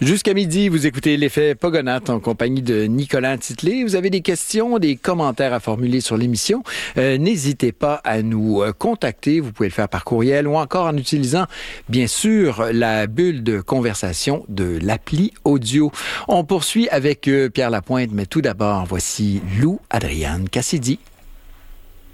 Jusqu'à midi, vous écoutez l'effet Pogonat en compagnie de Nicolas Titley. Vous avez des questions, des commentaires à formuler sur l'émission. N'hésitez pas à nous contacter. Vous pouvez le faire par courriel ou encore en utilisant, bien sûr, la bulle de conversation de l'appli audio. On poursuit avec Pierre Lapointe, mais tout d'abord, voici Lou Adriane Cassidy.